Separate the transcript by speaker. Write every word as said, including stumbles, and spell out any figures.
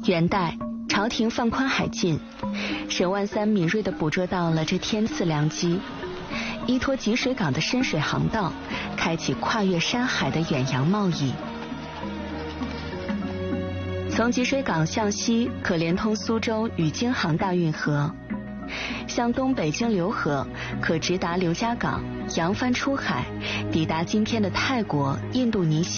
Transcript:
Speaker 1: 元代，朝廷放宽海禁，沈万三敏锐地捕捉到了这天赐良机，依托吉水港的深水航道，开启跨越山海的远洋贸易。从吉水港向西可连通苏州与京杭大运河，向东北经浏河可直达刘家港，扬帆出海，抵达今天的泰国、印度尼西